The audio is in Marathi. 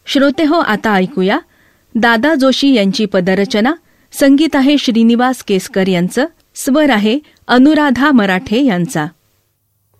श्रोतेहो, आता ऐकूया दादा जोशी यांची पदरचना. संगीत आहे श्रीनिवास केसकर यांचं, स्वर आहे अनुराधा मराठे यांचा.